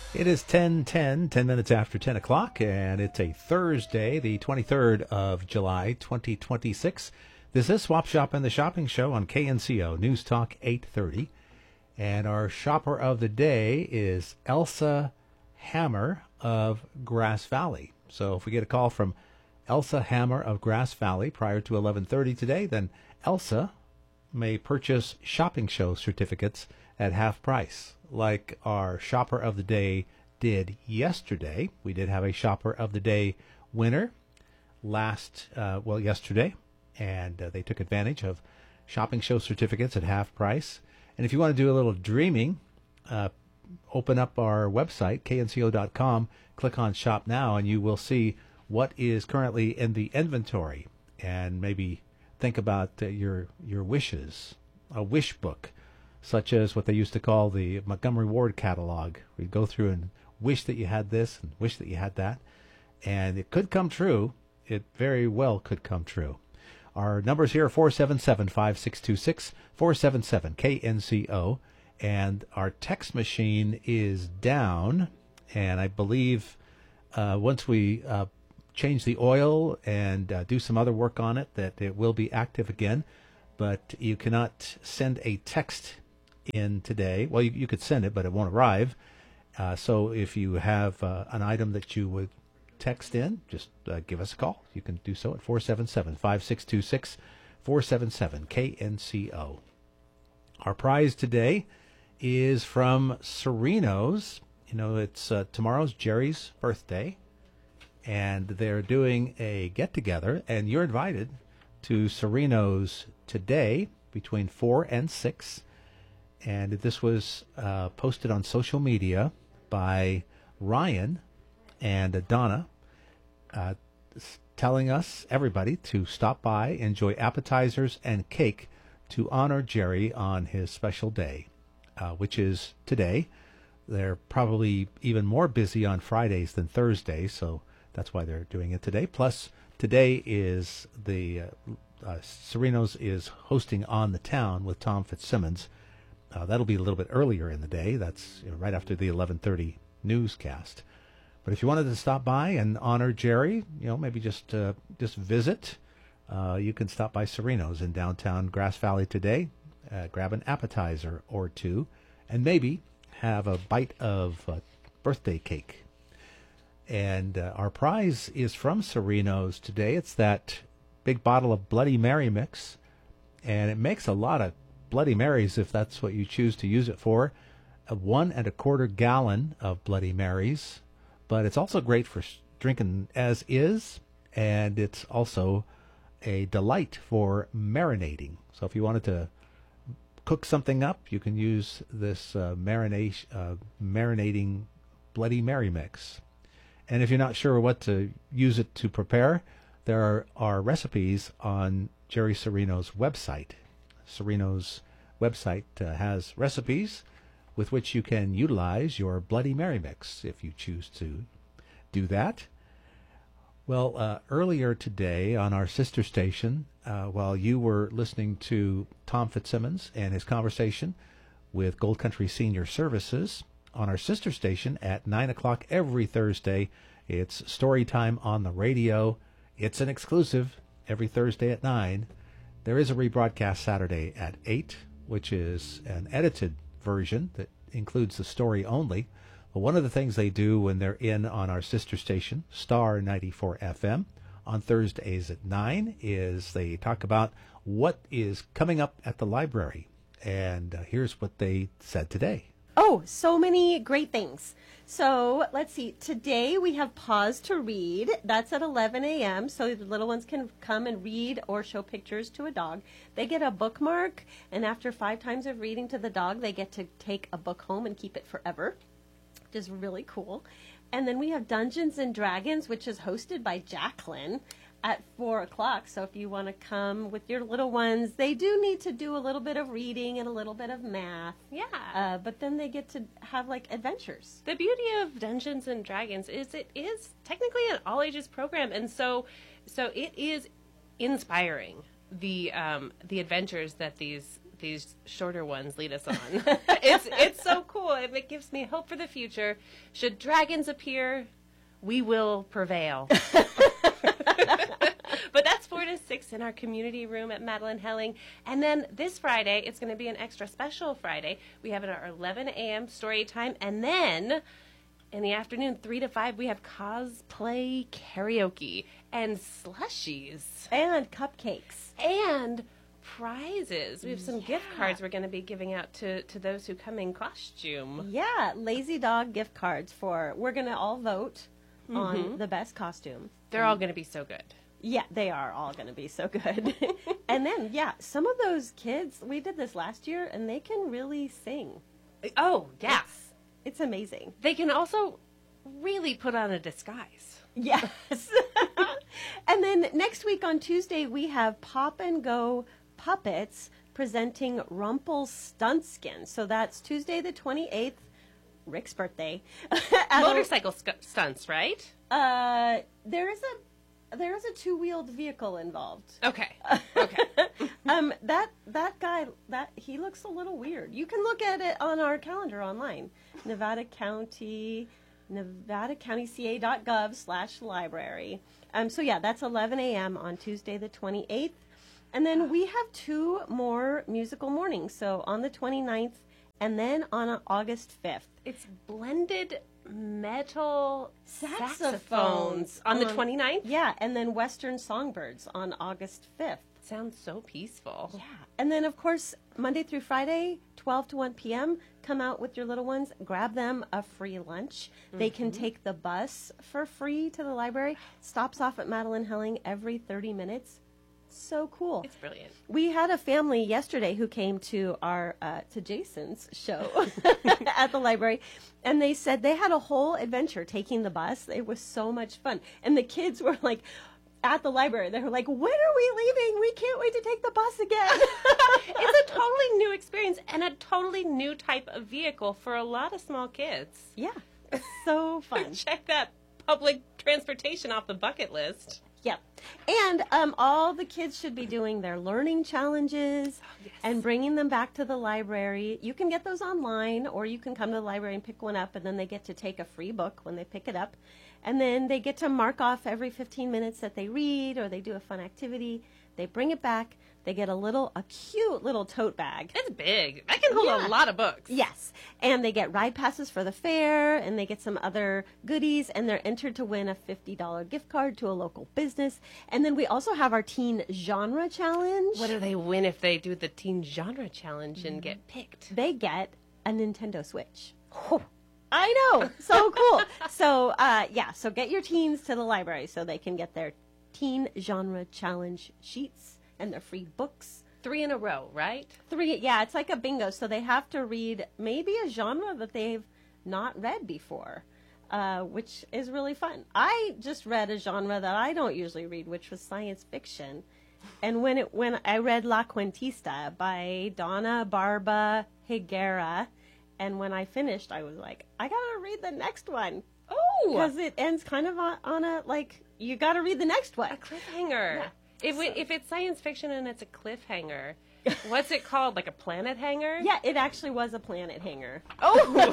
It is 10 minutes after 10 o'clock, and it's a Thursday, the 23rd of July, 2026. This is Swap Shop and the Shopping Show on KNCO News Talk 830. And our shopper of the day is Elsa Hammer of Grass Valley. So if we get a call from Elsa Hammer of Grass Valley prior to 11:30 today, then Elsa may purchase shopping show certificates at half price, like our shopper of the day did yesterday. We did have a shopper of the day winner yesterday, and they took advantage of shopping show certificates at half price. And if you want to do a little dreaming, open up our website, knco.com, click on Shop Now, and you will see what is currently in the inventory, and maybe think about your wishes, a wish book, such as what they used to call the Montgomery Ward catalog. We'd go through and wish that you had this and wish that you had that, and it could come true. It very well could come true. Our numbers here are 477-5626, 477-KNCO, and our text machine is down, and I believe once we change the oil and do some other work on it, that it will be active again. But you cannot send a text in today. Well, you could send it, but it won't arrive. So if you have an item that you would text in, just give us a call. You can do so at 477-5626, 477-KNCO. Our prize today is from Sereno's. You know, it's tomorrow's Jerry's birthday, and they're doing a get-together, and you're invited to Sereno's today between 4 and 6. And this was posted on social media by Ryan and Donna, telling us, everybody, to stop by, enjoy appetizers and cake to honor Jerry on his special day, which is today. They're probably even more busy on Fridays than Thursdays, so that's why they're doing it today. Plus, today is the Sereno's is hosting On the Town with Tom Fitzsimmons. That'll be a little bit earlier in the day. That's right after the 11:30 newscast. But if you wanted to stop by and honor Jerry, maybe just visit, you can stop by Sereno's in downtown Grass Valley today, grab an appetizer or two, and maybe have a bite of birthday cake. And our prize is from Sereno's today. It's that big bottle of Bloody Mary mix, and it makes a lot of Bloody Marys if that's what you choose to use it for. 1 1/4 gallon of Bloody Marys, but it's also great for drinking as is, and it's also a delight for marinating. So if you wanted to cook something up, you can use this marinating Bloody Mary mix. And if you're not sure what to use it to prepare, there are recipes on Jerry Sereno's website. Sereno's website has recipes with which you can utilize your Bloody Mary mix if you choose to do that. Well, earlier today on our sister station, while you were listening to Tom Fitzsimmons and his conversation with Gold Country Senior Services, on our sister station at 9 o'clock every Thursday, it's Story Time on the Radio. It's an exclusive every Thursday at 9. There is a rebroadcast Saturday at 8, which is an edited version that includes the story only. But one of the things they do when they're in on our sister station, Star 94 FM, on Thursdays at 9, is they talk about what is coming up at the library. And here's what they said today. Oh, so many great things. So let's see. Today we have Pause to Read. That's at 11 a.m. So the little ones can come and read or show pictures to a dog. They get a bookmark, and after 5 times of reading to the dog, they get to take a book home and keep it forever, which is really cool. And then we have Dungeons and Dragons, which is hosted by Jacqueline at 4 o'clock. So if you want to come with your little ones, they do need to do a little bit of reading and a little bit of math. Yeah. But then they get to have like adventures. The beauty of Dungeons and Dragons is it is technically an all ages program, and so it is inspiring the adventures that these these shorter ones lead us on. It's so cool. It gives me hope for the future. Should dragons appear, we will prevail. But that's 4 to 6 in our community room at Madeline Helling. And then this Friday, it's going to be an extra special Friday. We have our 11 a.m. story time. And then in the afternoon, 3 to 5, we have cosplay karaoke and slushies. And cupcakes. And prizes. We have some gift cards we're going to be giving out to those who come in costume. Yeah, Lazy Dog gift cards we're going to all vote on the best costume. They're all going to be so good. Yeah, they are all going to be so good. And then, yeah, some of those kids, we did this last year, and they can really sing. Oh, yeah. It's amazing. They can also really put on a disguise. Yes. And then next week on Tuesday, we have Pop and Go Puppets presenting Rumpelstiltskin. So that's Tuesday the 28th, Rick's birthday. Motorcycle stunts, right? There is a two-wheeled vehicle involved. Okay. That guy, he looks a little weird. You can look at it on our calendar online. NevadaCountyCA.gov/library. So yeah, that's 11 a.m. on Tuesday the 28th. And then we have 2 more musical mornings. So on the 29th and then on August 5th. It's blended metal Saxophones on the 29th? Yeah, and then Western Songbirds on August 5th. Sounds so peaceful. Yeah. And then, of course, Monday through Friday, 12 to 1 p.m., come out with your little ones, grab them a free lunch. They can take the bus for free to the library. Stops off at Madeline Helling every 30 minutes. So cool. It's brilliant. We had a family yesterday who came to our to Jason's show at the library, and they said they had a whole adventure taking the bus. It was so much fun, and the kids were like, at the library, they were like, "When are we leaving? We can't wait to take the bus again." It's a totally new experience and a totally new type of vehicle for a lot of small kids. Yeah, it's so fun. Check that public transportation off the bucket list. Yep. And all the kids should be doing their learning challenges and bringing them back to the library. You can get those online, or you can come to the library and pick one up, and then they get to take a free book when they pick it up. And then they get to mark off every 15 minutes that they read, or they do a fun activity. They bring it back. They get a cute little tote bag. It's big. That can hold a lot of books. Yes. And they get ride passes for the fair, and they get some other goodies, and they're entered to win a $50 gift card to a local business. And then we also have our Teen Genre Challenge. What do they win if they do the Teen Genre Challenge and get picked? They get a Nintendo Switch. I know. So cool. So, so get your teens to the library so they can get their Teen Genre Challenge sheets and their free books. 3 in a row, right? 3, yeah, it's like a bingo. So they have to read maybe a genre that they've not read before, which is really fun. I just read a genre that I don't usually read, which was science fiction. And when I read La Cuentista by Donna Barba Higuera, and when I finished, I was like, I gotta read the next one. Oh! Because it ends kind of on a, like, you gotta read the next one. A cliffhanger. Yeah. If it's science fiction and it's a cliffhanger, what's it called? Like a planet hanger? Yeah, it actually was a planet hanger. Oh!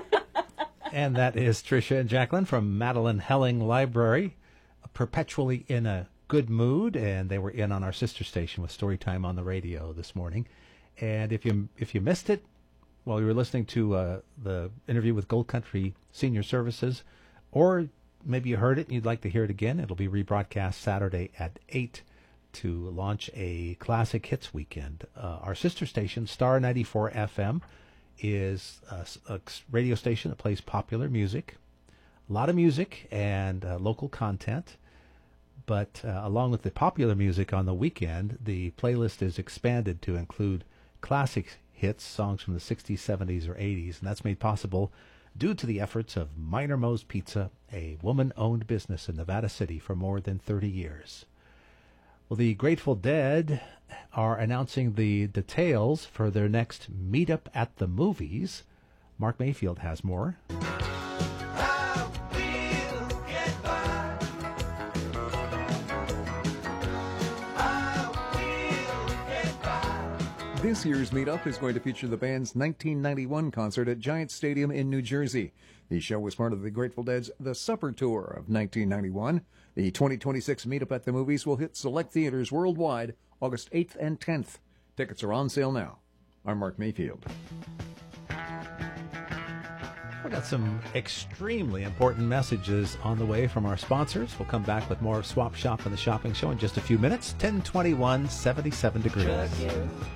And that is Tricia and Jacqueline from Madeline Helling Library, perpetually in a good mood, and they were in on our sister station with Storytime on the radio this morning. And if you missed it while you were listening to the interview with Gold Country Senior Services, or maybe you heard it and you'd like to hear it again, it'll be rebroadcast Saturday at 8 to launch a Classic Hits Weekend. Our sister station, Star 94 FM, is a radio station that plays popular music, a lot of music and local content. But along with the popular music on the weekend, the playlist is expanded to include classic hits, songs from the 60s, 70s, or 80s, and that's made possible due to the efforts of Minor Moe's Pizza, a woman-owned business in Nevada City for more than 30 years. Well, the Grateful Dead are announcing the details for their next meetup at the movies. Mark Mayfield has more. This year's meetup is going to feature the band's 1991 concert at Giant Stadium in New Jersey. The show was part of the Grateful Dead's The Supper Tour of 1991. The 2026 meetup at the movies will hit select theaters worldwide August 8th and 10th. Tickets are on sale now. I'm Mark Mayfield. We've got some extremely important messages on the way from our sponsors. We'll come back with more of Swap Shop and the Shopping Show in just a few minutes. 10:21, 77 degrees.